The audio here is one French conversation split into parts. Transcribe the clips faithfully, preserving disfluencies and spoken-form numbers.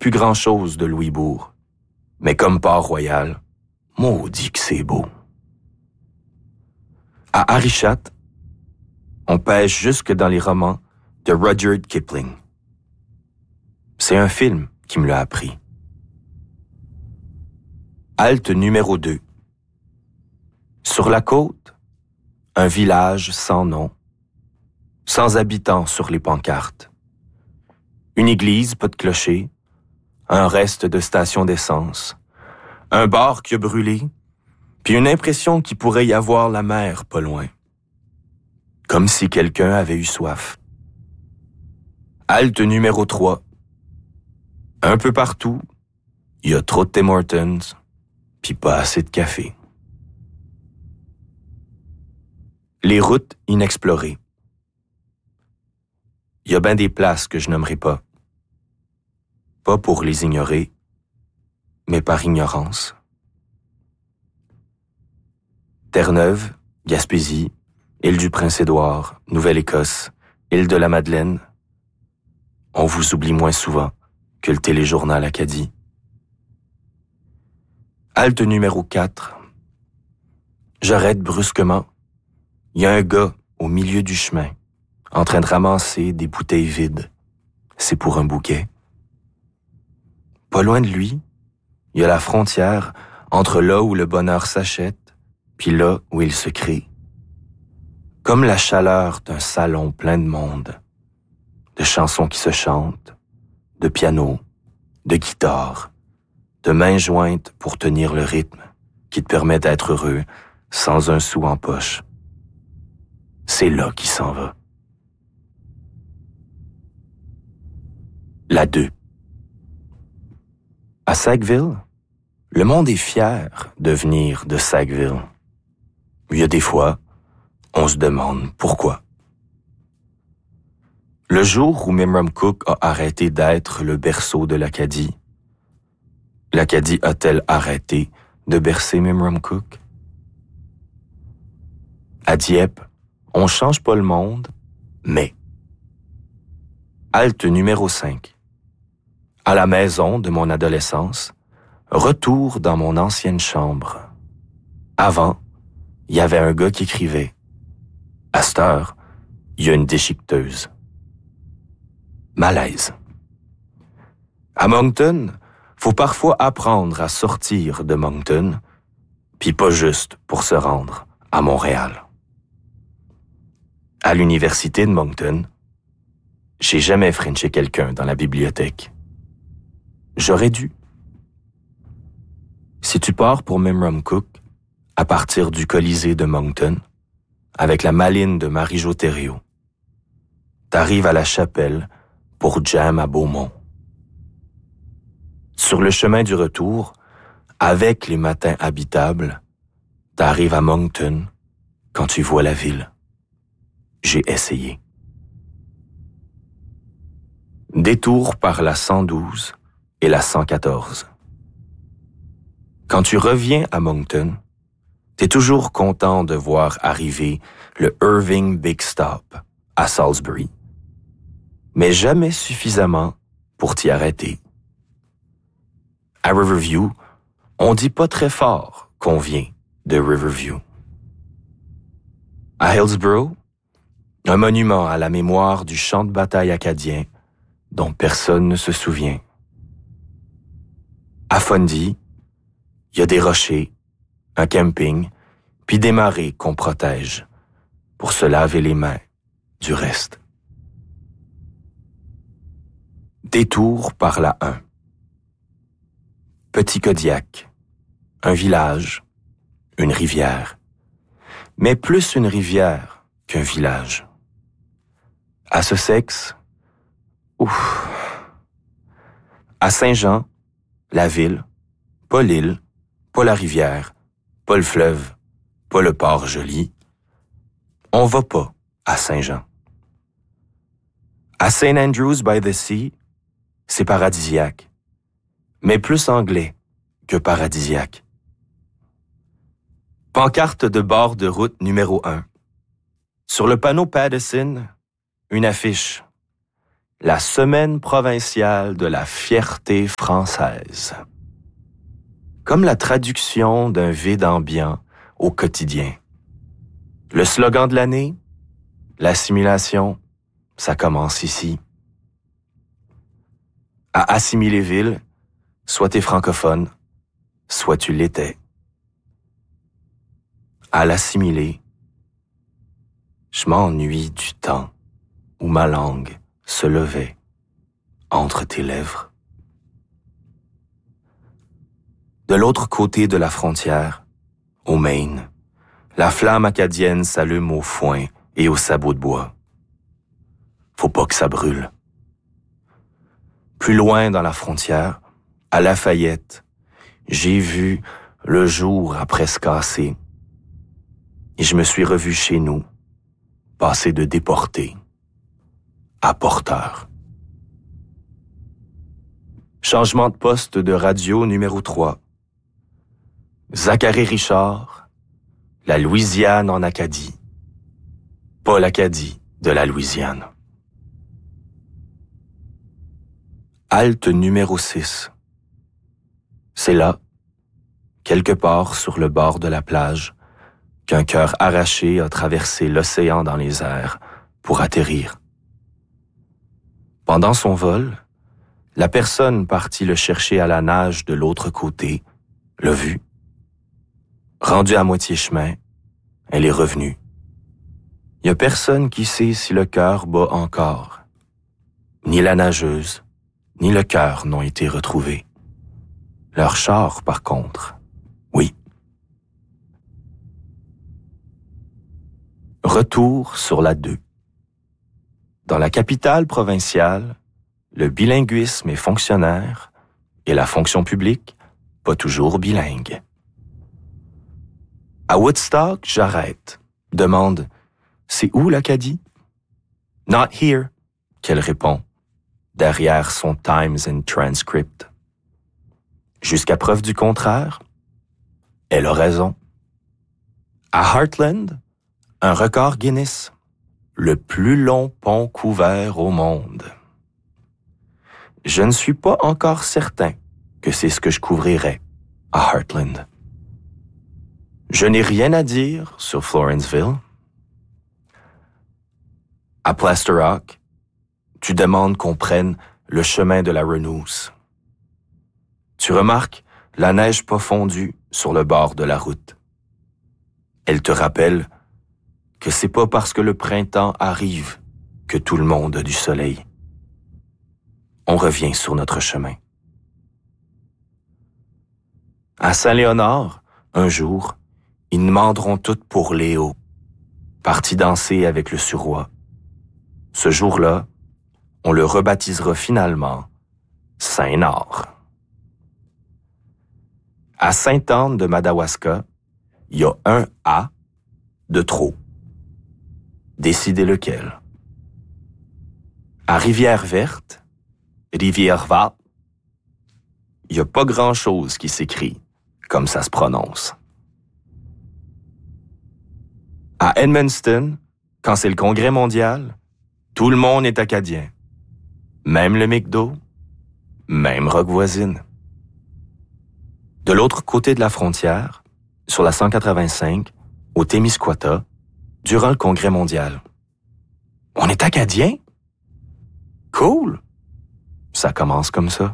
plus grand-chose de Louisbourg. Mais comme Port-Royal, maudit que c'est beau. À Arichat, on pêche jusque dans les romans de Rudyard Kipling. C'est un film qui me l'a appris. Halte numéro deux. Sur la côte, un village sans nom, sans habitants sur les pancartes. Une église, pas de clocher, un reste de station d'essence, un bar qui a brûlé, puis une impression qu'il pourrait y avoir la mer pas loin. Comme si quelqu'un avait eu soif. Halte numéro trois. Un peu partout, il y a trop de Tim Hortons, puis pas assez de café. Les routes inexplorées. Il y a bien des places que je n'aimerais pas. Pas pour les ignorer, mais par ignorance. Terre-Neuve, Gaspésie, île du Prince-Édouard, Nouvelle-Écosse, île de la Madeleine. On vous oublie moins souvent que le téléjournal Acadie. Halte numéro quatre. J'arrête brusquement. Il y a un gars au milieu du chemin, en train de ramasser des bouteilles vides. C'est pour un bouquet. Pas loin de lui, il y a la frontière entre là où le bonheur s'achète, puis là où il se crée. Comme la chaleur d'un salon plein de monde, de chansons qui se chantent, de piano, de guitare, de mains jointes pour tenir le rythme qui te permet d'être heureux sans un sou en poche. C'est là qu'il s'en va. La deux. À Sackville, le monde est fier de venir de Sackville. Il y a des fois, on se demande pourquoi. Le jour où Memram Cook a arrêté d'être le berceau de l'Acadie, l'Acadie a-t-elle arrêté de bercer Memram Cook? À Dieppe, on change pas le monde, mais... Halte numéro cinq. À la maison de mon adolescence, retour dans mon ancienne chambre. Avant, il y avait un gars qui écrivait. À cette heure, il y a une déchiqueteuse. Malaise. À Moncton, faut parfois apprendre à sortir de Moncton, puis pas juste pour se rendre à Montréal. À l'université de Moncton, j'ai jamais frenché quelqu'un dans la bibliothèque. J'aurais dû. Si tu pars pour Memram Cook, à partir du Colisée de Moncton, avec la maline de Marie-Jo Thériault, t'arrives à la chapelle pour jam à Beaumont. Sur le chemin du retour, avec les matins habitables, t'arrives à Moncton quand tu vois la ville. J'ai essayé. Détour par la cent douze et la cent quatorze. Quand tu reviens à Moncton, t'es toujours content de voir arriver le Irving Big Stop à Salisbury, mais jamais suffisamment pour t'y arrêter. À Riverview, on dit pas très fort qu'on vient de Riverview. À Hillsborough, un monument à la mémoire du champ de bataille acadien dont personne ne se souvient. À Fundy, il y a des rochers, un camping, puis des marées qu'on protège pour se laver les mains du reste. Détour par la un. Petit Kodiak, un village, une rivière, mais plus une rivière qu'un village. À Sussex, ouf. À Saint-Jean, la ville, pas l'île, pas la rivière, pas le fleuve, pas le port joli. On va pas à Saint-Jean. À Saint Andrews by the Sea, c'est paradisiaque, mais plus anglais que paradisiaque. Pancarte de bord de route numéro un. Sur le panneau Paddison, une affiche. la semaine provinciale de la fierté française. Comme la traduction d'un vide ambiant au quotidien. Le slogan de l'année, l'assimilation, ça commence ici. À Assimiléville, soit t'es francophone, soit tu l'étais. À l'assimiler, je m'ennuie du temps où ma langue se levait entre tes lèvres. De l'autre côté de la frontière, au Maine, la flamme acadienne s'allume au foin et au sabot de bois. Faut pas que ça brûle. Plus loin dans la frontière, à Lafayette, j'ai vu le jour après se casser et je me suis revu chez nous, passer de déporté à porteur. Changement de poste de radio numéro trois. Zachary Richard, la Louisiane en Acadie. Pas l'Acadie de la Louisiane. Halte numéro six. C'est là, quelque part sur le bord de la plage, qu'un cœur arraché a traversé l'océan dans les airs pour atterrir. Pendant son vol, la personne partie le chercher à la nage de l'autre côté l'a vu. Rendue à moitié chemin, elle est revenue. Il y a personne qui sait si le cœur bat encore. Ni la nageuse, ni le cœur n'ont été retrouvés. Leur char, par contre, oui. Retour sur la deux. Dans la capitale provinciale, le bilinguisme est fonctionnaire et la fonction publique, pas toujours bilingue. À Woodstock, j'arrête. Demande, c'est où l'Acadie? Not here, qu'elle répond, derrière son Times and Transcript. Jusqu'à preuve du contraire, elle a raison. À Heartland, un record Guinness, le plus long pont couvert au monde. Je ne suis pas encore certain que c'est ce que je couvrirais à Heartland. Je n'ai rien à dire sur Florenceville. À Plaster Rock, tu demandes qu'on prenne le chemin de la Renousse. Tu remarques la neige pas fondue sur le bord de la route. Elle te rappelle que c'est pas parce que le printemps arrive que tout le monde a du soleil. On revient sur notre chemin. À Saint-Léonard, un jour, ils demanderont toutes pour Léo, parti danser avec le suroît. Ce jour-là, on le rebaptisera finalement Saint-Nord. À Sainte-Anne de Madawaska, il y a un A de trop. Décidez lequel. À Rivière-Verte, Rivière-Verte, il n'y a pas grand-chose qui s'écrit comme ça se prononce. À Edmundston, quand c'est le Congrès mondial, tout le monde est acadien. Même le McDo, même Rock voisine. De l'autre côté de la frontière, sur la cent quatre-vingt-cinq, au Témiscouata, durant le Congrès mondial. On est acadien? Cool! Ça commence comme ça.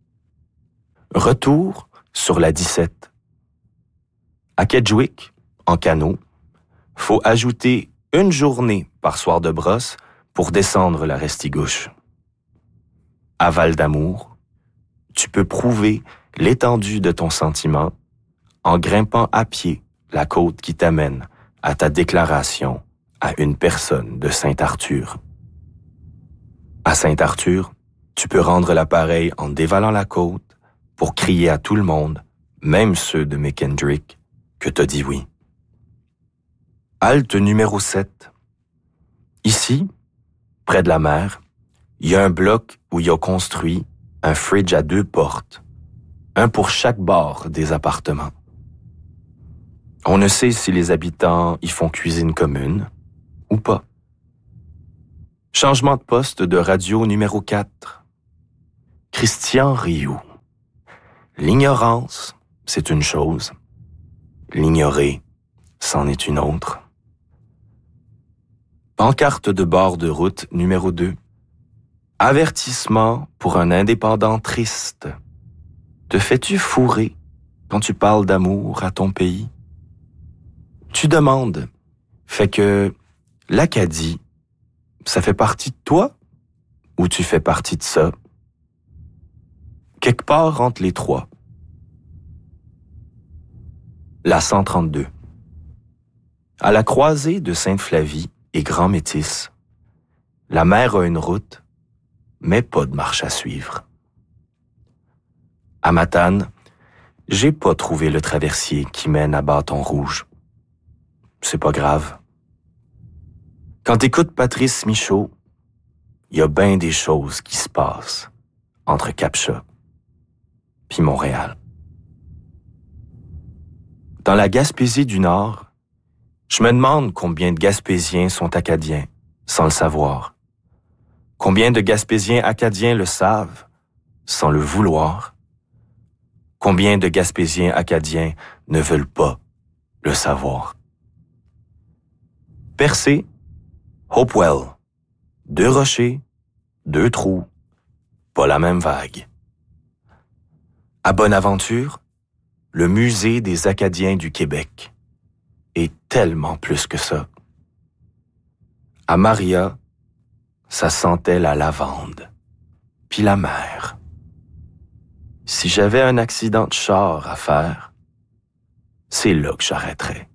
Retour sur la dix-sept. À Kedgewick, en canot, faut ajouter une journée par soir de brosse pour descendre la Restigouche. À Val-d'Amour, tu peux prouver l'étendue de ton sentiment en grimpant à pied la côte qui t'amène à ta déclaration à une personne de Saint-Arthur. À Saint-Arthur, tu peux rendre l'appareil en dévalant la côte pour crier à tout le monde, même ceux de McKendrick, que t'as dit oui. Halte numéro sept. Ici, près de la mer, il y a un bloc où il y a construit un fridge à deux portes, un pour chaque bord des appartements. On ne sait si les habitants y font cuisine commune ou pas. Changement de poste de radio numéro quatre. Christian Rioux. L'ignorance, c'est une chose. L'ignorer, c'en est une autre. Pancarte de bord de route numéro deux. Avertissement pour un indépendant triste. Te fais-tu fourrer quand tu parles d'amour à ton pays? Tu demandes, fait que l'Acadie, ça fait partie de toi ou tu fais partie de ça? Quelque part entre les trois. La cent trente-deux. À la croisée de Sainte-Flavie et Grand-Métis, la mer a une route, mais pas de marche à suivre. À Matane, j'ai pas trouvé le traversier qui mène à Bâton Rouge. C'est pas grave. Quand t'écoutes Patrice Michaud, il y a bien des choses qui se passent entre Cap-Chat puis Montréal. Dans la Gaspésie du Nord, je me demande combien de Gaspésiens sont acadiens, sans le savoir. Combien de Gaspésiens acadiens le savent, sans le vouloir. Combien de Gaspésiens acadiens ne veulent pas le savoir. Percé, Hopewell. Deux rochers, deux trous, pas la même vague. À Bonaventure, le musée des Acadiens du Québec est tellement plus que ça. À Maria, ça sentait la lavande, puis la mer. Si j'avais un accident de char à faire, c'est là que j'arrêterais.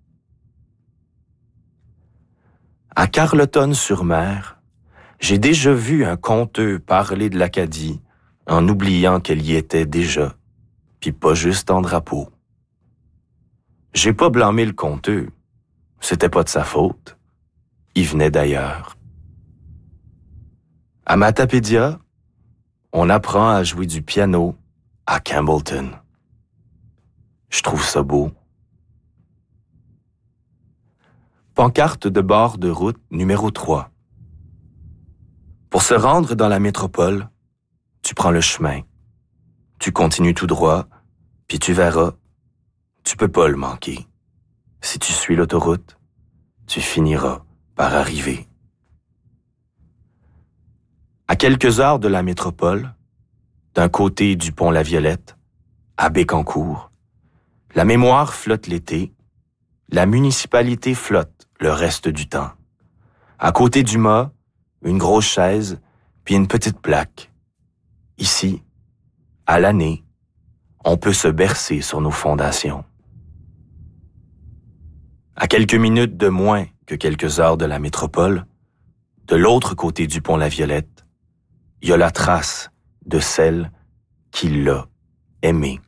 À Carleton-sur-Mer, j'ai déjà vu un conteur parler de l'Acadie en oubliant qu'elle y était déjà, puis pas juste en drapeau. J'ai pas blâmé le conteur, c'était pas de sa faute, il venait d'ailleurs. À Matapédia, on apprend à jouer du piano à Campbellton. Je trouve ça beau. Pancarte de bord de route numéro trois. Pour se rendre dans la métropole, tu prends le chemin. Tu continues tout droit, puis tu verras, tu peux pas le manquer. Si tu suis l'autoroute, tu finiras par arriver. À quelques heures de la métropole, d'un côté du pont La Violette, à Bécancour, la mémoire flotte l'été, la municipalité flotte le reste du temps. À côté du mât, une grosse chaise, puis une petite plaque. Ici, à l'année, on peut se bercer sur nos fondations. À quelques minutes de moins que quelques heures de la métropole, de l'autre côté du pont La Violette, il y a la trace de celle qui l'a aimé.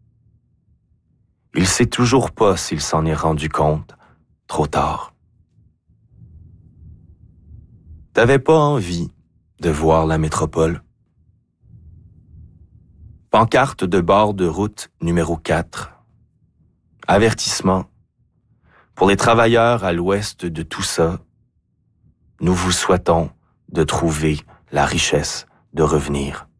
Il sait toujours pas s'il s'en est rendu compte, trop tard. T'avais pas envie de voir la métropole? Pancarte de bord de route numéro quatre. Avertissement. Pour les travailleurs à l'ouest de tout ça, nous vous souhaitons de trouver la richesse de revenir.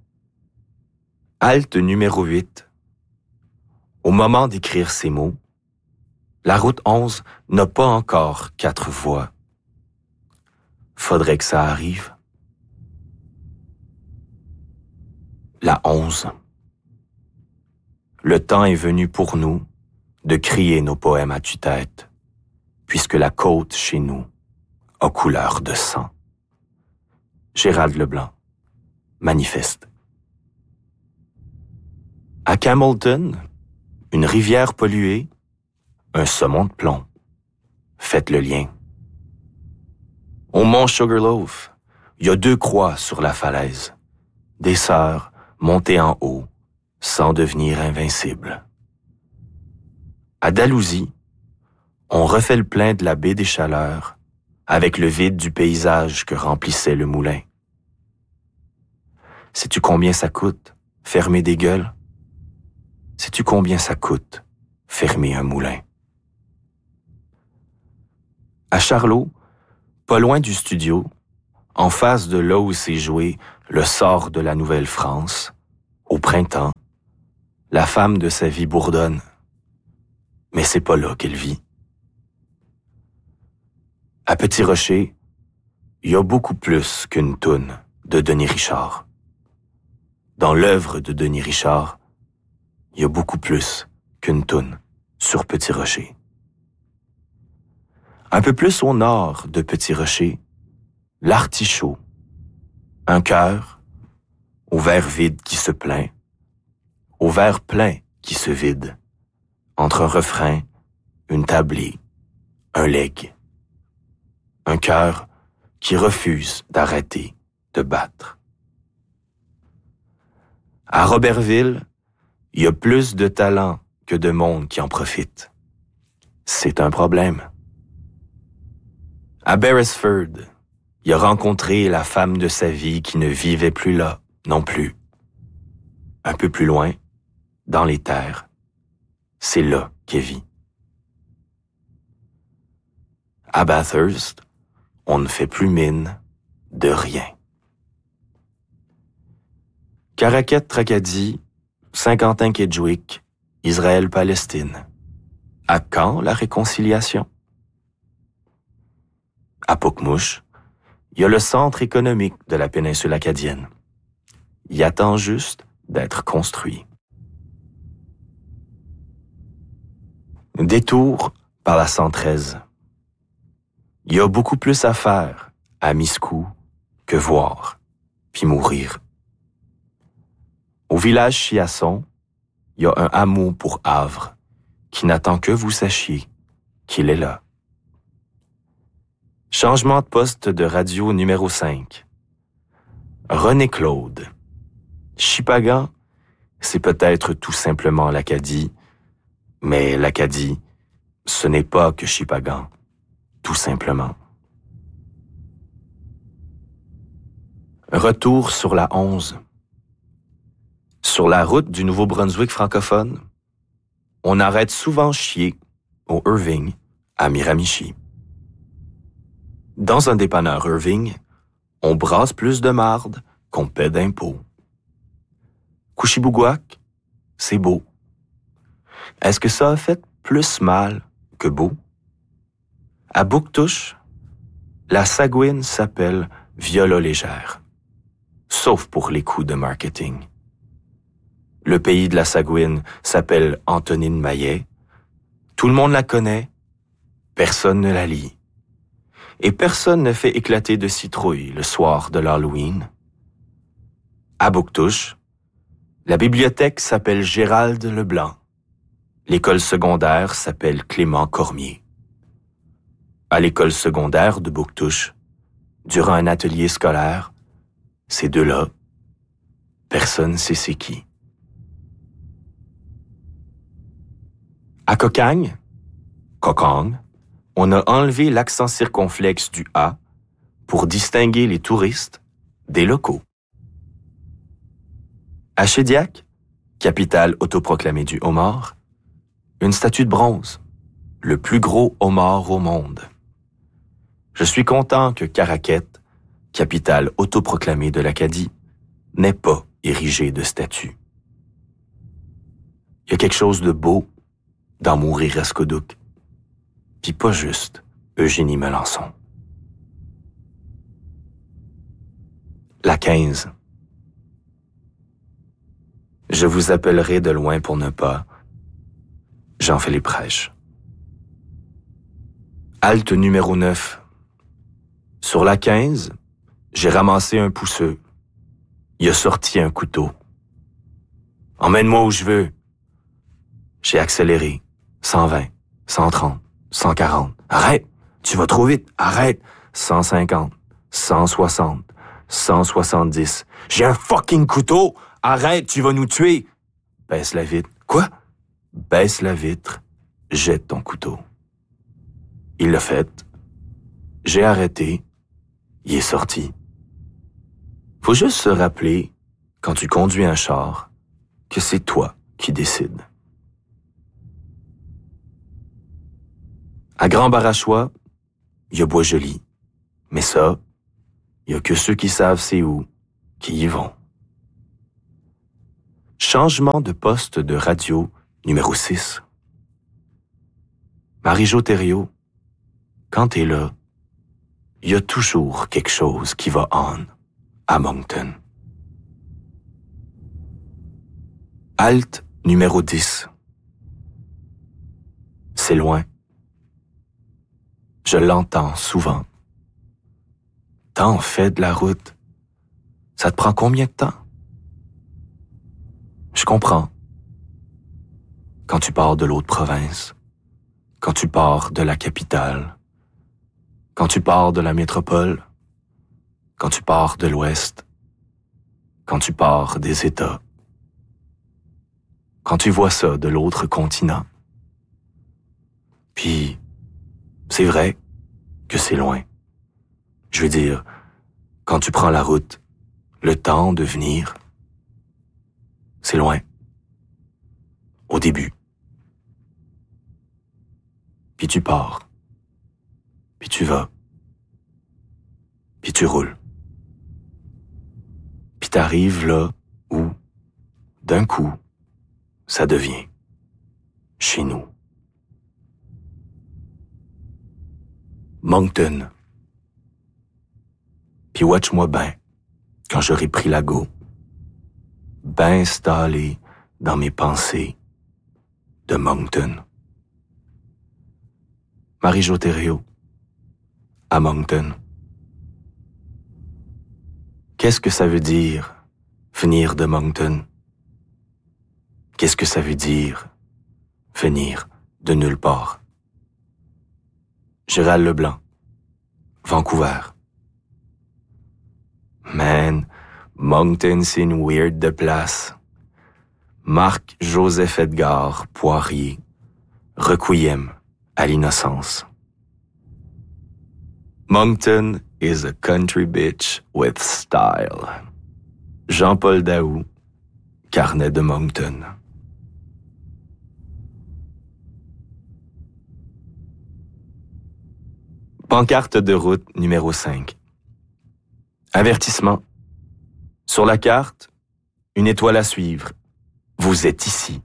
Halte numéro huit. Au moment d'écrire ces mots, la route onze n'a pas encore quatre voies. Faudrait que ça arrive. La onze. Le temps est venu pour nous de crier nos poèmes à tue-tête, puisque la côte chez nous a couleur de sang. Gérald Leblanc, Manifeste. À Campbellton, une rivière polluée, un saumon de plomb. Faites le lien. Au mont Sugarloaf, il y a deux croix sur la falaise. Des sœurs montées en haut, sans devenir invincibles. À Dalhousie, on refait le plein de la baie des Chaleurs avec le vide du paysage que remplissait le moulin. Sais-tu combien ça coûte, fermer des gueules? Sais-tu combien ça coûte, fermer un moulin? À Charlot, pas loin du studio, en face de là où s'est joué le sort de la Nouvelle-France, au printemps, la femme de sa vie bourdonne. Mais c'est pas là qu'elle vit. À Petit Rocher, il y a beaucoup plus qu'une toune de Denis Richard. Dans l'œuvre de Denis Richard, il y a beaucoup plus qu'une toune sur Petit Rocher. Un peu plus au nord de Petit Rocher, l'Artichaut, un cœur au verre vide qui se plaint, au verre plein qui se vide, entre un refrain, une tablée, un legs. Un cœur qui refuse d'arrêter de battre. À Robertville, il y a plus de talent que de monde qui en profite. C'est un problème. À Beresford, il a rencontré la femme de sa vie qui ne vivait plus là, non plus. Un peu plus loin, dans les terres, c'est là qu'elle vit. À Bathurst, on ne fait plus mine de rien. Caraquette-Tracadie, Saint-Quentin-Kedgewick, Israël-Palestine. À quand la réconciliation? À Pokemouche, il y a le centre économique de la péninsule acadienne. Il attend juste d'être construit. Détour par la cent treize. Il y a beaucoup plus à faire à Miscou que voir, puis mourir. Au village Chiasson, il y a un hameau pour Havre qui n'attend que vous sachiez qu'il est là. Changement de poste de radio numéro cinq. René Claude. Chipagan, c'est peut-être tout simplement l'Acadie, mais l'Acadie, ce n'est pas que Chipagan, tout simplement. Retour sur la onze. Sur la route du Nouveau-Brunswick francophone, on arrête souvent chier au Irving, à Miramichi. Dans un dépanneur Irving, on brasse plus de marde qu'on paie d'impôts. Couchibougouac, c'est beau. Est-ce que ça a fait plus mal que beau? À Bouctouche, la Sagouine s'appelle Viola légère, sauf pour les coups de marketing. Le pays de la Sagouine s'appelle Antonine Maillet. Tout le monde la connaît, personne ne la lit. Et personne ne fait éclater de citrouille le soir de l'Halloween. À Bouctouche, la bibliothèque s'appelle Gérald Leblanc. L'école secondaire s'appelle Clément Cormier. À l'école secondaire de Bouctouche, durant un atelier scolaire, ces deux-là, personne ne sait c'est qui. À Cocagne, Cocagne, on a enlevé l'accent circonflexe du A pour distinguer les touristes des locaux. À Chédiac, capitale autoproclamée du homard, une statue de bronze, le plus gros homard au monde. Je suis content que Caraquette, capitale autoproclamée de l'Acadie, n'ait pas érigé de statue. Il y a quelque chose de beau dans mourir à Scodouk, puis pas juste Eugénie Melançon. La quinze. Je vous appellerai de loin pour ne pas. J'en fais les prêches. Halte numéro neuf. Sur la quinze, j'ai ramassé un pousseux. Il a sorti un couteau. Emmène-moi où je veux. J'ai accéléré. cent vingt, cent trente, cent quarante. Arrête! Tu vas trop vite. Arrête! cent cinquante, cent soixante, cent soixante-dix. J'ai un fucking couteau! Arrête, tu vas nous tuer! Baisse la vitre. Quoi? Baisse la vitre. Jette ton couteau. Il l'a fait. J'ai arrêté. Il est sorti. Faut juste se rappeler, quand tu conduis un char, que c'est toi qui décides. À Grand Barachois, il y a Bois-Joli. Mais ça, Il y a que ceux qui savent c'est où, qui y vont. Changement de poste de radio numéro six. Marie-Jo Thériault, quand t'es là, il y a toujours quelque chose qui va on à Moncton. Halte numéro dix. C'est loin. Je l'entends souvent. T'en fais de la route. Ça te prend combien de temps? Je comprends. Quand tu pars de l'autre province, quand tu pars de la capitale, quand tu pars de la métropole, quand tu pars de l'Ouest, quand tu pars des États, quand tu vois ça de l'autre continent. Puis, c'est vrai que c'est loin. Je veux dire, quand tu prends la route, le temps de venir, c'est loin. Au début. Puis tu pars. Puis tu vas. Puis tu roules. Puis t'arrives là où, d'un coup, ça devient chez nous. Moncton. Puis watch-moi ben, quand j'aurai pris la go, ben installé dans mes pensées de Moncton. Marie-Jo Thériault, à Moncton. Qu'est-ce que ça veut dire, venir de Moncton? Qu'est-ce que ça veut dire, venir de nulle part? Gérald Leblanc, Vancouver. Man, Moncton, c'est une weird de place. Marc-Joseph Edgar Poirier, Requiem à l'innocence. Moncton is a country bitch with style. Jean-Paul Daou, Carnet de Moncton. Pancarte de route numéro cinq. Avertissement. Sur la carte, une étoile à suivre. Vous êtes ici.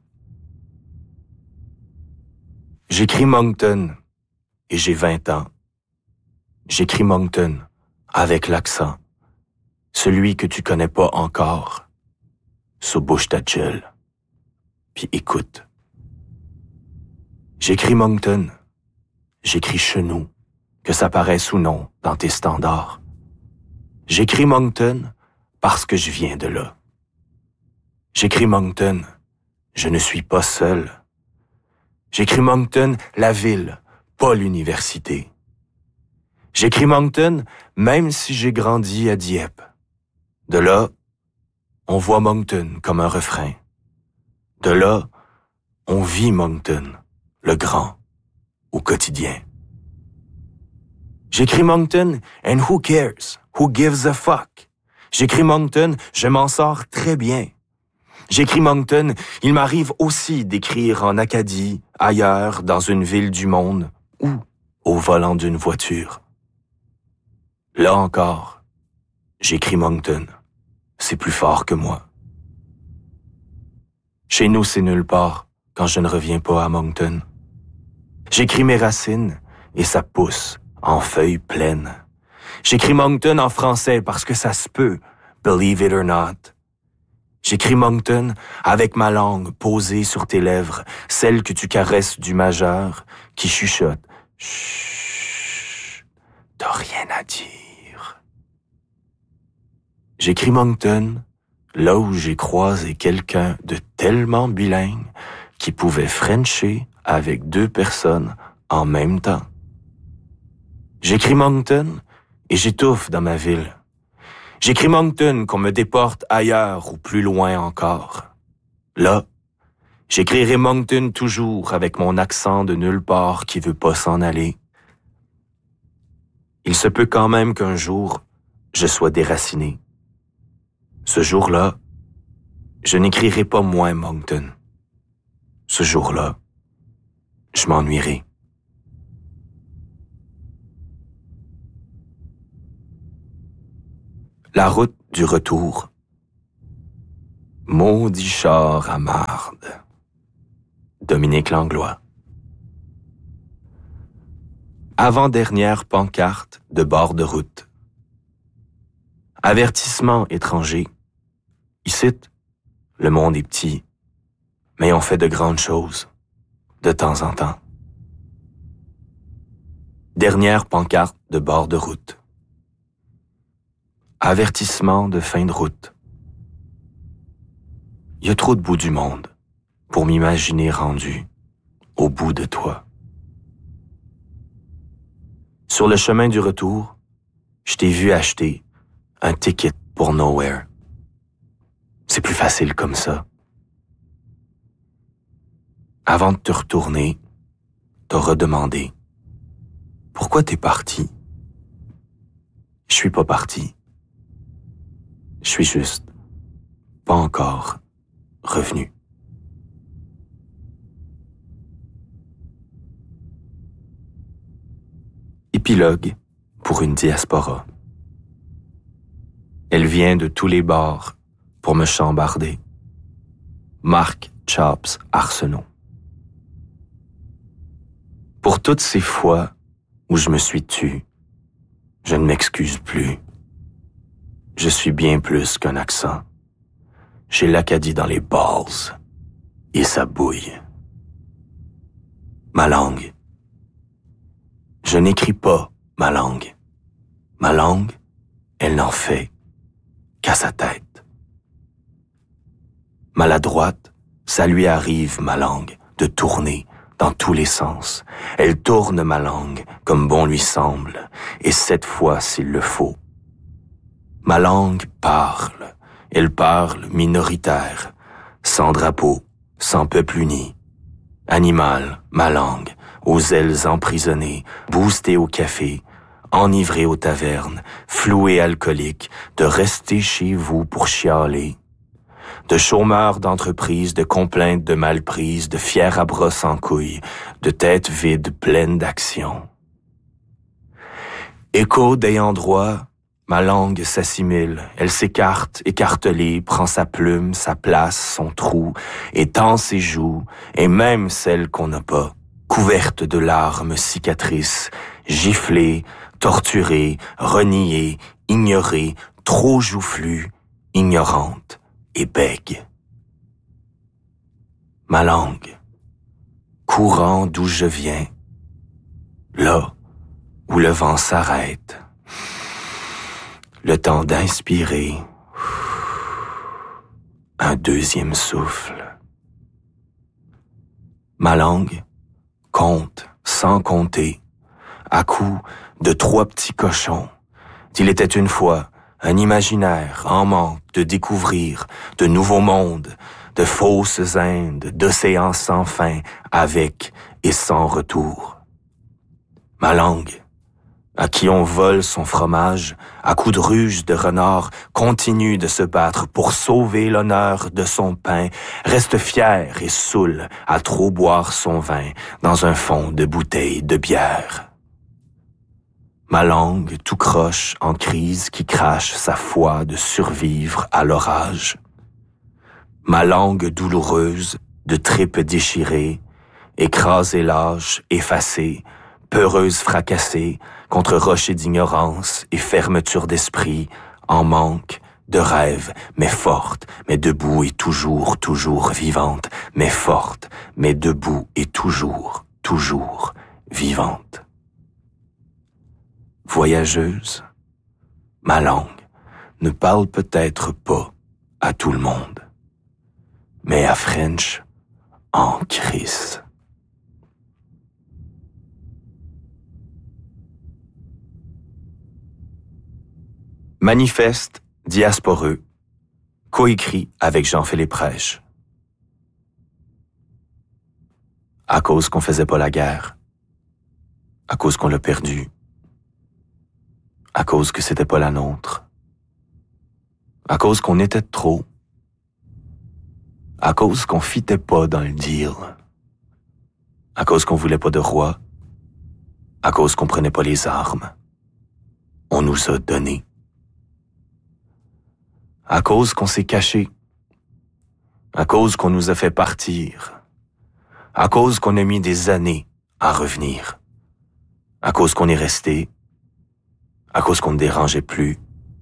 J'écris Moncton et j'ai vingt ans. J'écris Moncton avec l'accent, celui que tu connais pas encore. So bouge ta gueule, puis écoute. J'écris Moncton, j'écris Chenou, que ça paraisse ou non dans tes standards. J'écris Moncton parce que je viens de là. J'écris Moncton, je ne suis pas seul. J'écris Moncton, la ville, pas l'université. J'écris Moncton, même si j'ai grandi à Dieppe. De là, on voit Moncton comme un refrain. De là, on vit Moncton, le grand, au quotidien. J'écris Moncton, and who cares? Who gives a fuck? J'écris Moncton, je m'en sors très bien. J'écris Moncton, il m'arrive aussi d'écrire en Acadie, ailleurs, dans une ville du monde, ou au volant d'une voiture. Là encore, j'écris Moncton. C'est plus fort que moi. Chez nous, c'est nulle part quand je ne reviens pas à Moncton. J'écris mes racines et ça pousse en feuilles pleines. J'écris Moncton en français parce que ça se peut, believe it or not. J'écris Moncton avec ma langue posée sur tes lèvres, celle que tu caresses du majeur, qui chuchote. Chut, t'as rien à dire. J'écris Moncton, là où j'ai croisé quelqu'un de tellement bilingue qui pouvait frencher avec deux personnes en même temps. J'écris Moncton et j'étouffe dans ma ville. J'écris Moncton qu'on me déporte ailleurs ou plus loin encore. Là, j'écrirai Moncton toujours avec mon accent de nulle part qui veut pas s'en aller. Il se peut quand même qu'un jour, je sois déraciné. Ce jour-là, je n'écrirai pas moins Moncton. Ce jour-là, je m'ennuierai. La route du retour. Maudit char à marde. Dominique Langlois. Avant-dernière pancarte de bord de route. Avertissement étranger. Ici, le monde est petit, mais on fait de grandes choses, de temps en temps. Dernière pancarte de bord de route. Avertissement de fin de route. Il y a trop de bout du monde pour m'imaginer rendu au bout de toi. Sur le chemin du retour, je t'ai vu acheter un ticket pour Nowhere. C'est plus facile comme ça. Avant de te retourner, t'as redemandé « Pourquoi t'es parti? » Je suis pas parti. Je suis juste pas encore revenu. Épilogue pour une diaspora. Elle vient de tous les bords pour me chambarder. Marc Chops Arsenault. Pour toutes ces fois où je me suis tu, je ne m'excuse plus. Je suis bien plus qu'un accent. J'ai l'Acadie dans les balls et ça bouille. Ma langue. Je n'écris pas ma langue. Ma langue, elle n'en fait qu'à sa tête. Maladroite, ça lui arrive, ma langue, de tourner dans tous les sens. Elle tourne ma langue comme bon lui semble, et cette fois s'il le faut. Ma langue parle, elle parle minoritaire, sans drapeau, sans peuple uni. Animal, ma langue, aux ailes emprisonnées, boostée au café, enivré aux tavernes, floué alcoolique, de rester chez vous pour chialer. De chômeurs d'entreprise, de complaintes de malprise, de fiers à bras sans couilles, de têtes vides pleines d'action. Écho d'ayant droit, ma langue s'assimile, elle s'écarte, écartelée, prend sa plume, sa place, son trou, étend ses joues, et même celles qu'on n'a pas, couvertes de larmes cicatrices, giflées, torturée, reniée, ignorée, trop joufflue, ignorante et bègue. Ma langue, courant d'où je viens, là où le vent s'arrête, le temps d'inspirer un deuxième souffle. Ma langue compte sans compter, à coups de trois petits cochons. Il était une fois un imaginaire en manque de découvrir de nouveaux mondes, de fausses Indes, d'océans sans fin, avec et sans retour. Ma langue, à qui on vole son fromage, à coups de ruge de renard, continue de se battre pour sauver l'honneur de son pain, reste fière et saoule à trop boire son vin dans un fond de bouteille de bière. Ma langue tout croche en crise qui crache sa foi de survivre à l'orage. Ma langue douloureuse de tripes déchirées, écrasée lâche, effacée, peureuse fracassée contre rochers d'ignorance et fermeture d'esprit, en manque de rêve, mais forte, mais debout et toujours, toujours vivante, mais forte, mais debout et toujours, toujours vivante. Voyageuse, ma langue ne parle peut-être pas à tout le monde, mais à French en crise. Manifeste diasporeux, coécrit avec Jean-Philippe Rèche. À cause qu'on faisait pas la guerre, à cause qu'on l'a perdu, à cause que c'était pas la nôtre, à cause qu'on était trop, à cause qu'on fitait pas dans le deal, à cause qu'on voulait pas de roi, à cause qu'on prenait pas les armes. On nous a donné. À cause qu'on s'est caché. À cause qu'on nous a fait partir. À cause qu'on a mis des années à revenir. À cause qu'on est resté. À cause qu'on ne dérangeait plus.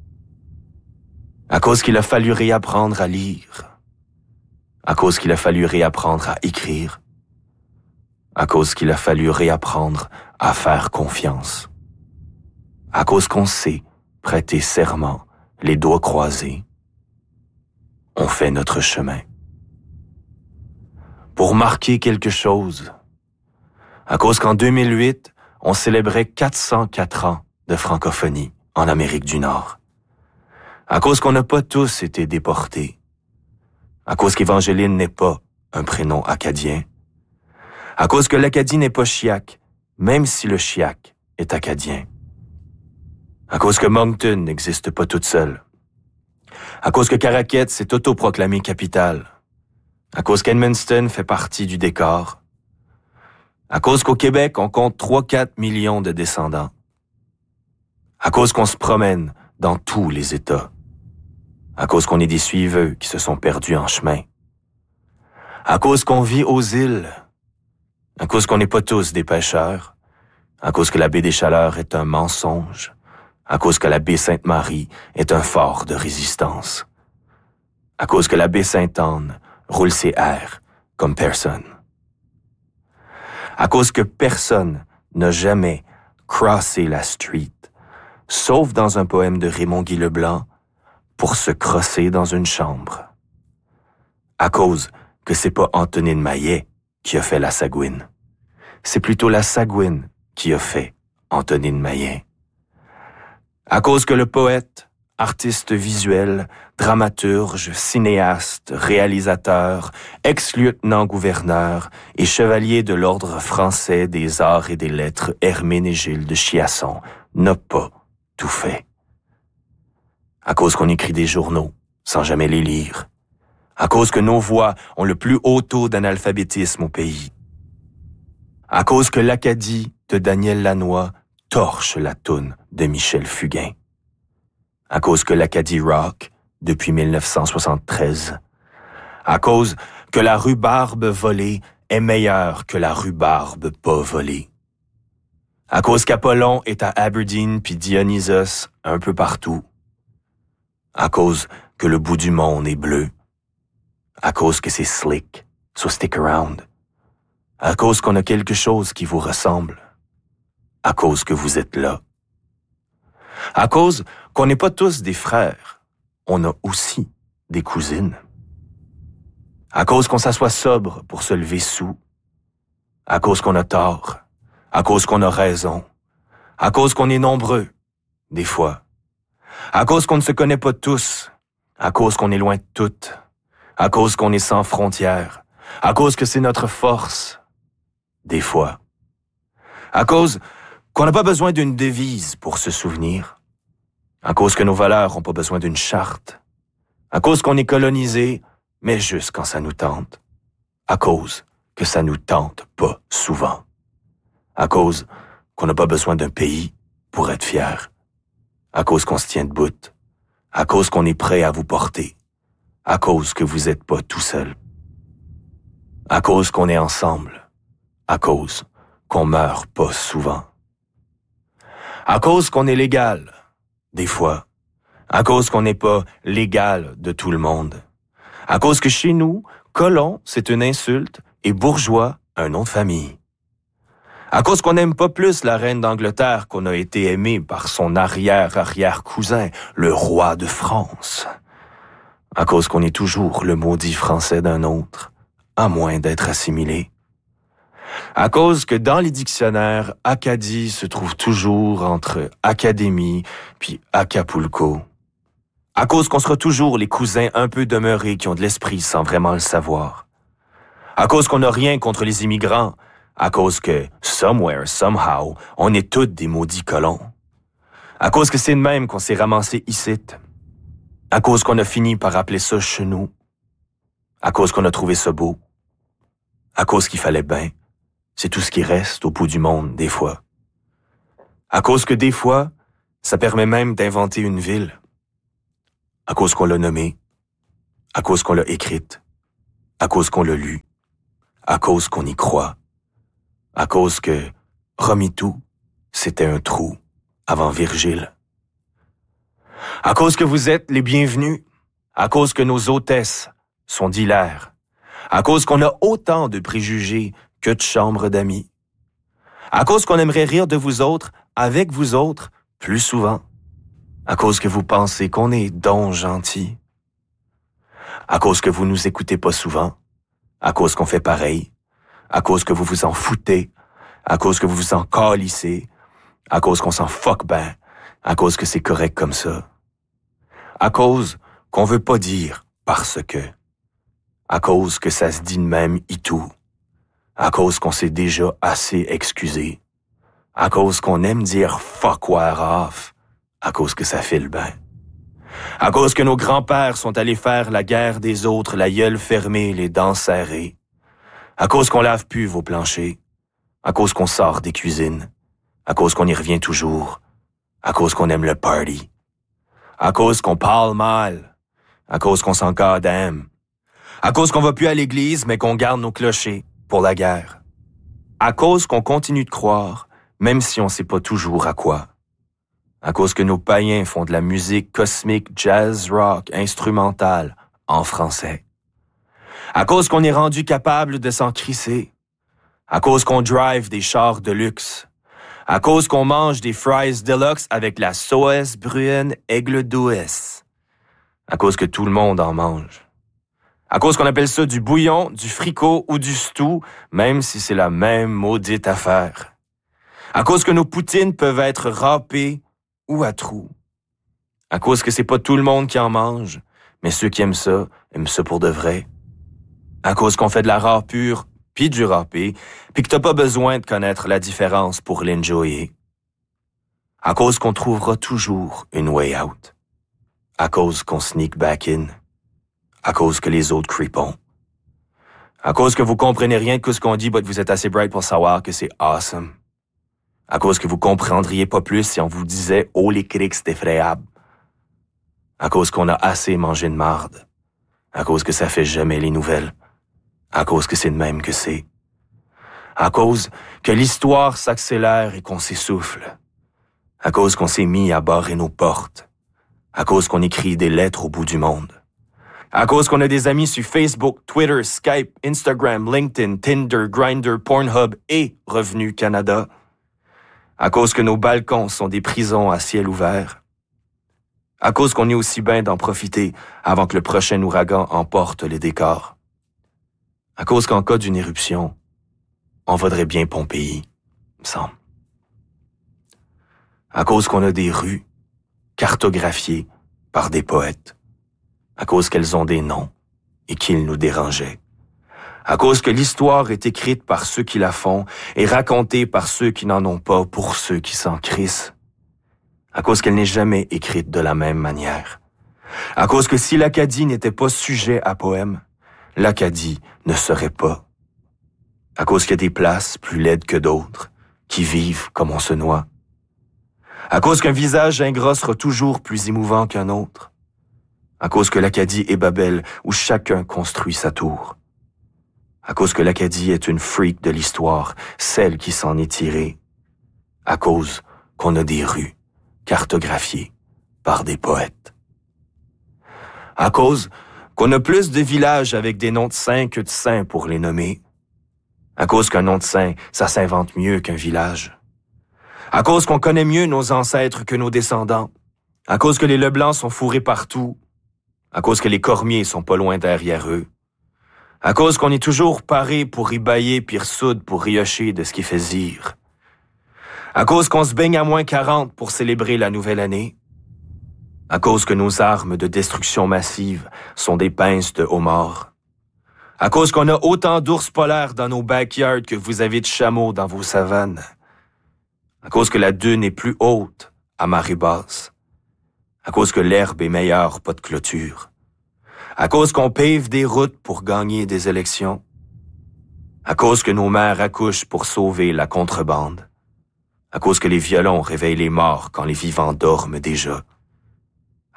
À cause qu'il a fallu réapprendre à lire. À cause qu'il a fallu réapprendre à écrire. À cause qu'il a fallu réapprendre à faire confiance. À cause qu'on sait prêter serment, les doigts croisés. On fait notre chemin. Pour marquer quelque chose. À cause qu'en deux mille huit, on célébrait quatre cent quatre ans de francophonie en Amérique du Nord. À cause qu'on n'a pas tous été déportés. À cause qu'Évangeline n'est pas un prénom acadien. À cause que l'Acadie n'est pas chiac, même si le chiac est acadien. À cause que Moncton n'existe pas toute seule. À cause que Caraquette s'est autoproclamée capitale. À cause qu'Edmundston fait partie du décor. À cause qu'au Québec, on compte trois à quatre millions de descendants. À cause qu'on se promène dans tous les États. À cause qu'on est des suiveux qui se sont perdus en chemin. À cause qu'on vit aux îles. À cause qu'on n'est pas tous des pêcheurs. À cause que la baie des Chaleurs est un mensonge. À cause que la baie Sainte-Marie est un fort de résistance. À cause que la baie Sainte-Anne roule ses airs comme personne. À cause que personne n'a jamais crossé la street, sauf dans un poème de Raymond Guy Leblanc, pour se crosser dans une chambre. À cause que c'est pas Antonine Maillet qui a fait la Sagouine. C'est plutôt la Sagouine qui a fait Antonine Maillet. À cause que le poète, artiste visuel, dramaturge, cinéaste, réalisateur, ex-lieutenant-gouverneur et chevalier de l'Ordre français des arts et des lettres Herménégilde de Chiasson n'a pas tout fait. À cause qu'on écrit des journaux sans jamais les lire. À cause que nos voix ont le plus haut taux d'analphabétisme au pays. À cause que l'Acadie de Daniel Lanois torche la toune de Michel Fugain. À cause que l'Acadie rock depuis mille neuf cent soixante-treize. À cause que la rhubarbe volée est meilleure que la rhubarbe pas volée. À cause qu'Apollon est à Aberdeen puis Dionysos un peu partout. À cause que le bout du monde est bleu. À cause que c'est slick, so stick around. À cause qu'on a quelque chose qui vous ressemble. À cause que vous êtes là. À cause qu'on n'est pas tous des frères, on a aussi des cousines. À cause qu'on s'assoit sobre pour se lever sous. À cause qu'on a tort. À cause qu'on a raison. À cause qu'on est nombreux, des fois. À cause qu'on ne se connaît pas tous. À cause qu'on est loin de toutes. À cause qu'on est sans frontières. À cause que c'est notre force, des fois. À cause qu'on n'a pas besoin d'une devise pour se souvenir. À cause que nos valeurs n'ont pas besoin d'une charte. À cause qu'on est colonisé, mais juste quand ça nous tente. À cause que ça nous tente pas souvent. À cause qu'on n'a pas besoin d'un pays pour être fier. À cause qu'on se tient debout. À cause qu'on est prêt à vous porter. À cause que vous êtes pas tout seul. À cause qu'on est ensemble. À cause qu'on meurt pas souvent. À cause qu'on est légal, des fois. À cause qu'on n'est pas légal de tout le monde. À cause que chez nous, colon, c'est une insulte et bourgeois, un nom de famille. À cause qu'on n'aime pas plus la reine d'Angleterre qu'on a été aimé par son arrière-arrière-cousin, le roi de France. À cause qu'on est toujours le maudit français d'un autre, à moins d'être assimilé. À cause que dans les dictionnaires, Acadie se trouve toujours entre Académie puis Acapulco. À cause qu'on sera toujours les cousins un peu demeurés qui ont de l'esprit sans vraiment le savoir. À cause qu'on n'a rien contre les immigrants. À cause que, somewhere, somehow, on est tous des maudits colons. À cause que c'est de même qu'on s'est ramassé ici. À cause qu'on a fini par appeler ça chez nous. À cause qu'on a trouvé ça beau. À cause qu'il fallait bien. C'est tout ce qui reste au bout du monde, des fois. À cause que des fois, ça permet même d'inventer une ville. à cause qu'on l'a nommée, à cause qu'on l'a écrite, à cause qu'on l'a lue, à cause qu'on y croit, à cause que Romitou, c'était un trou avant Virgile. À cause que vous êtes les bienvenus, à cause que nos hôtesses sont d'hilaires, à cause qu'on a autant de préjugés que de chambres d'amis, à cause qu'on aimerait rire de vous autres, avec vous autres, plus souvent, à cause que vous pensez qu'on est donc gentils, à cause que vous nous écoutez pas souvent, à cause qu'on fait pareil, à cause que vous vous en foutez, à cause que vous vous en calissez, à cause qu'on s'en fuck ben, à cause que c'est correct comme ça, à cause qu'on veut pas dire parce que, à cause que ça se dit de même et tout, à cause qu'on s'est déjà assez excusé, à cause qu'on aime dire fuck war off, à cause que ça file ben, à cause que nos grands-pères sont allés faire la guerre des autres, la gueule fermée, les dents serrées, à cause qu'on lave plus vos planchers, à cause qu'on sort des cuisines, à cause qu'on y revient toujours, à cause qu'on aime le party, à cause qu'on parle mal, à cause qu'on s'en goddamn, à cause qu'on va plus à l'église mais qu'on garde nos clochers pour la guerre, à cause qu'on continue de croire, même si on sait pas toujours à quoi, à cause que nos païens font de la musique cosmique, jazz, rock, instrumentale, en français, à cause qu'on est rendu capable de s'en crisser, à cause qu'on drive des chars de luxe, à cause qu'on mange des fries deluxe avec la sauce brune aigle douce, à cause que tout le monde en mange, à cause qu'on appelle ça du bouillon, du fricot ou du stew, même si c'est la même maudite affaire, à cause que nos poutines peuvent être râpées ou à trous, à cause que c'est pas tout le monde qui en mange, mais ceux qui aiment ça, aiment ça pour de vrai, à cause qu'on fait de la râpure puis du râpé, puis que t'as pas besoin de connaître la différence pour l'enjoyer. À cause qu'on trouvera toujours une way out. À cause qu'on sneak back in. À cause que les autres creepons. À cause que vous comprenez rien de ce qu'on dit, but vous êtes assez bright pour savoir que c'est awesome. À cause que vous comprendriez pas plus si on vous disait « Oh les crics, c'est effrayable ». À cause qu'on a assez mangé de marde. À cause que ça fait jamais les nouvelles. À cause que c'est de même que c'est. À cause que l'histoire s'accélère et qu'on s'essouffle. À cause qu'on s'est mis à barrer nos portes. À cause qu'on écrit des lettres au bout du monde. À cause qu'on a des amis sur Facebook, Twitter, Skype, Instagram, LinkedIn, Tinder, Grindr, Pornhub et Revenu Canada. À cause que nos balcons sont des prisons à ciel ouvert. À cause qu'on est aussi bien d'en profiter avant que le prochain ouragan emporte les décors. À cause qu'en cas d'une éruption, on vaudrait bien Pompéi, me semble. À cause qu'on a des rues cartographiées par des poètes. À cause qu'elles ont des noms et qu'ils nous dérangeaient. À cause que l'histoire est écrite par ceux qui la font et racontée par ceux qui n'en ont pas pour ceux qui s'en crissent. À cause qu'elle n'est jamais écrite de la même manière. À cause que si l'Acadie n'était pas sujet à poème, l'Acadie ne serait pas. À cause qu'il y a des places plus laides que d'autres, qui vivent comme on se noie. À cause qu'un visage ingrat sera toujours plus émouvant qu'un autre. À cause que l'Acadie est Babel, où chacun construit sa tour. À cause que l'Acadie est une freak de l'histoire, celle qui s'en est tirée. À cause qu'on a des rues cartographiées par des poètes. À cause qu'on a plus de villages avec des noms de saints que de saints pour les nommer. À cause qu'un nom de saint, ça s'invente mieux qu'un village. À cause qu'on connaît mieux nos ancêtres que nos descendants. À cause que les Leblancs sont fourrés partout. À cause que les Cormiers sont pas loin derrière eux. À cause qu'on est toujours paré pour y bailler puis ressoude pour riocher de ce qui fait zire. À cause qu'on se baigne à moins quarante pour célébrer la nouvelle année. À cause que nos armes de destruction massive sont des pinces de homards. À cause qu'on a autant d'ours polaires dans nos backyards que vous avez de chameaux dans vos savanes. À cause que la dune est plus haute à marée basse. À cause que l'herbe est meilleure, pas de clôture. À cause qu'on pave des routes pour gagner des élections. À cause que nos mères accouchent pour sauver la contrebande. À cause que les violons réveillent les morts quand les vivants dorment déjà.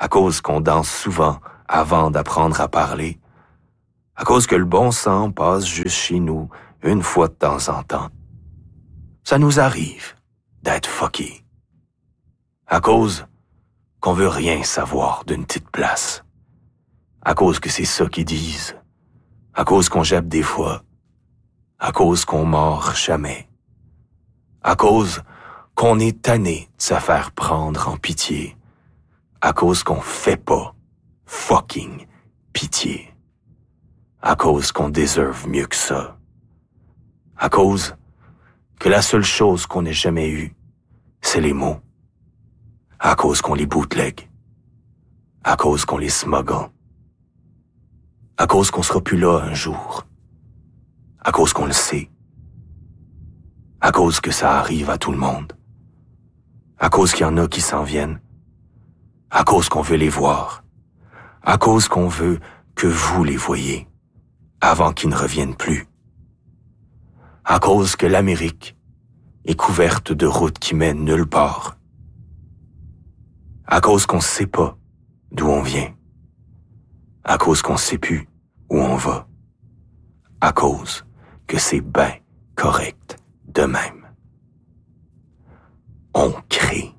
à cause qu'on danse souvent avant d'apprendre à parler, à cause que le bon sang passe juste chez nous une fois de temps en temps. Ça nous arrive d'être fuckés. À cause qu'on veut rien savoir d'une petite place. À cause que c'est ça qu'ils disent. À cause qu'on jappe des fois. À cause qu'on mord jamais. À cause qu'on est tanné de se faire prendre en pitié. À cause qu'on fait pas fucking pitié. À cause qu'on déserve mieux que ça. À cause que la seule chose qu'on ait jamais eue, c'est les mots. À cause qu'on les bootleg. À cause qu'on les smuggle. À cause qu'on sera plus là un jour. À cause qu'on le sait. À cause que ça arrive à tout le monde. À cause qu'il y en a qui s'en viennent. À cause qu'on veut les voir. À cause qu'on veut que vous les voyez, avant qu'ils ne reviennent plus. À cause que l'Amérique est couverte de routes qui mènent nulle part. À cause qu'on ne sait pas d'où on vient. À cause qu'on ne sait plus où on va. À cause que c'est ben correct de même. On crée.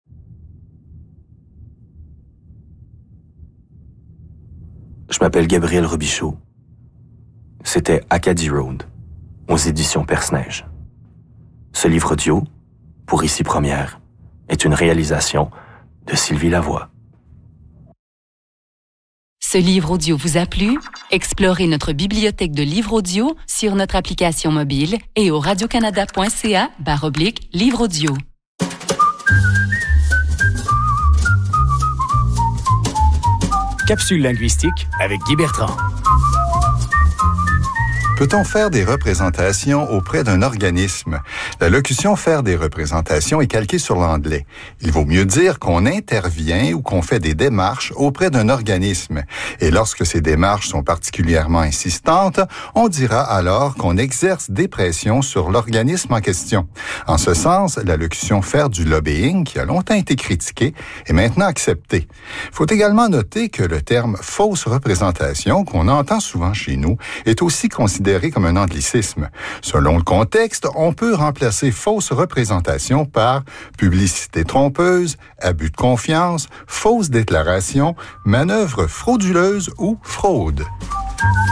Je m'appelle Gabriel Robichaud. C'était Acadie Road, aux éditions Perce-Neige. Ce livre audio, pour Ici Première, est une réalisation de Sylvie Lavoie. Ce livre audio vous a plu? Explorez notre bibliothèque de livres audio sur notre application mobile et au radiocanada.ca barre oblique livre audio. Capsule linguistique avec Guy Bertrand. Peut-on faire des représentations auprès d'un organisme? La locution « faire des représentations » est calquée sur l'anglais. Il vaut mieux dire qu'on intervient ou qu'on fait des démarches auprès d'un organisme. Et lorsque ces démarches sont particulièrement insistantes, on dira alors qu'on exerce des pressions sur l'organisme en question. En ce sens, la locution « faire du lobbying », qui a longtemps été critiquée, est maintenant acceptée. Il faut également noter que le terme « fausse représentation », qu'on entend souvent chez nous, est aussi considéré comme un anglicisme. Selon le contexte, on peut remplacer fausse représentation par publicité trompeuse, abus de confiance, fausse déclaration, manœuvre frauduleuse ou fraude.